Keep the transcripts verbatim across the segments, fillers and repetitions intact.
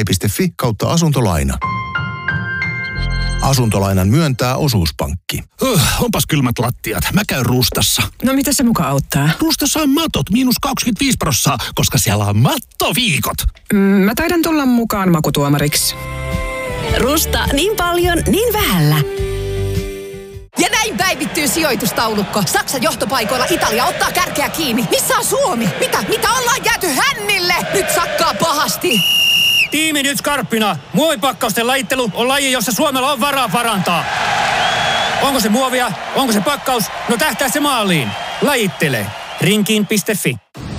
piste fi kautta asuntolaina. Asuntolainan myöntää Osuuspankki. Öh, onpas kylmät lattiat. Mä käyn Rustassa. No mitä se muka auttaa? Rustassa on matot, miinus kaksikymmentäviisi prossaa, koska siellä on mattoviikot. Mm, mä taidan tulla mukaan makutuomariksi. Rusta niin paljon, niin vähällä. Ja näin päivittyy sijoitustaulukko. Saksan johtopaikoilla Italia ottaa kärkeä kiinni. Missä on Suomi? Mitä? Mitä ollaan jääty hännille? Nyt sakkaa pahasti. Tiimi nyt skarppina. Muovipakkausten lajittelu on laji, jossa Suomella on varaa parantaa. Onko se muovia? Onko se pakkaus? No tähtää se maaliin. Lajittele. Rinkiin piste fi.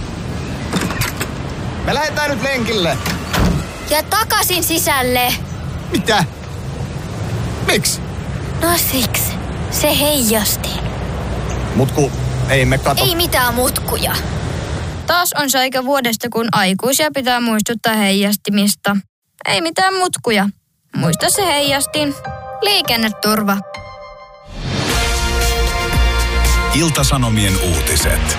Me lähdetään nyt lenkille. Ja takaisin sisälle. Mitä? Miksi? No siksi. Se heijasti. Mutku, ei me kato. Ei mitään mutkuja. Taas on se aika vuodesta, kun aikuisia pitää muistuttaa heijastimista. Ei mitään mutkuja. Muista se heijastin. Liikenneturva. Ilta-Sanomien uutiset.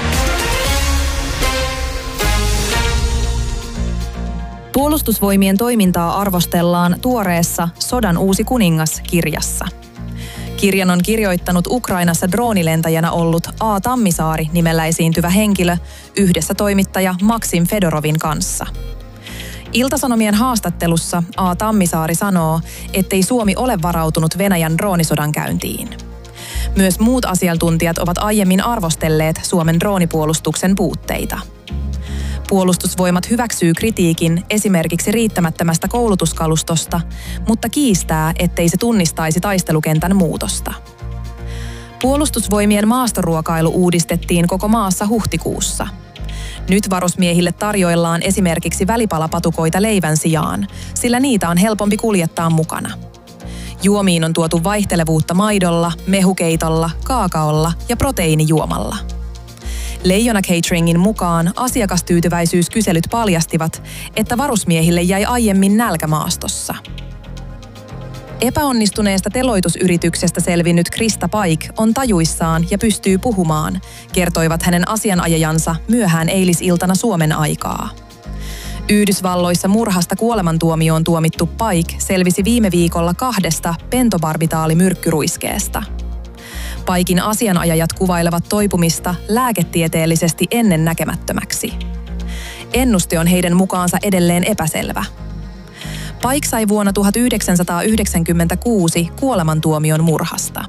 Puolustusvoimien toimintaa arvostellaan tuoreessa Sodan uusi kuningas -kirjassa. Kirjan on kirjoittanut Ukrainassa droonilentäjänä ollut A. Tammisaari nimellä esiintyvä henkilö yhdessä toimittaja Maksim Fedorovin kanssa. Ilta-Sanomien haastattelussa A. Tammisaari sanoo, ettei Suomi ole varautunut Venäjän droonisodan käyntiin. Myös muut asiantuntijat ovat aiemmin arvostelleet Suomen droonipuolustuksen puutteita. Puolustusvoimat hyväksyy kritiikin esimerkiksi riittämättömästä koulutuskalustosta, mutta kiistää, ettei se tunnistaisi taistelukentän muutosta. Puolustusvoimien maastoruokailu uudistettiin koko maassa huhtikuussa. Nyt varusmiehille tarjoillaan esimerkiksi välipalapatukoita leivän sijaan, sillä niitä on helpompi kuljettaa mukana. Juomiin on tuotu vaihtelevuutta maidolla, mehukeitolla, kaakaolla ja proteiinijuomalla. Leijona Cateringin mukaan asiakastyytyväisyyskyselyt paljastivat, että varusmiehille jäi aiemmin nälkä maastossa. Epäonnistuneesta teloitusyrityksestä selvinnyt Krista Paik on tajuissaan ja pystyy puhumaan, kertoivat hänen asianajajansa myöhään eilisiltana Suomen aikaa. Yhdysvalloissa murhasta kuolemantuomioon tuomittu Paik selvisi viime viikolla kahdesta pentobarbitaalimyrkkyruiskeesta. Paikin asianajajat kuvailevat toipumista lääketieteellisesti ennennäkemättömäksi. Ennuste on heidän mukaansa edelleen epäselvä. Paik sai vuonna tuhatyhdeksänsataayhdeksänkymmentäkuusi kuolemantuomion murhasta.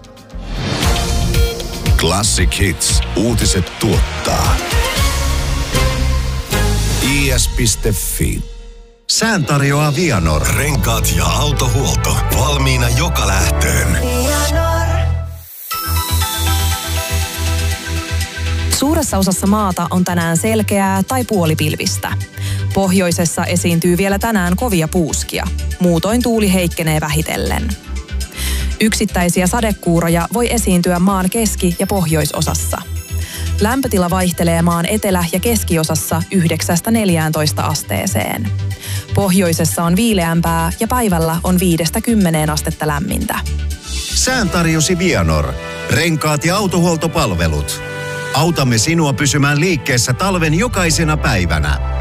Classic Hits. Uutiset tuottaa I S piste fi. Sään tarjoaa Vianor. Renkaat ja autohuolto. Valmiina joka lähtöön. Suuressa osassa maata on tänään selkeää tai puolipilvistä. Pohjoisessa esiintyy vielä tänään kovia puuskia. Muutoin tuuli heikkenee vähitellen. Yksittäisiä sadekuuroja voi esiintyä maan keski- ja pohjoisosassa. Lämpötila vaihtelee maan etelä- ja keskiosassa yhdeksästä neljääntoista asteeseen. Pohjoisessa on viileämpää ja päivällä on viidestä kymmeneen astetta lämmintä. Sään tarjosi Vianor. Renkaat ja autohuoltopalvelut. Autamme sinua pysymään liikkeessä talven jokaisena päivänä.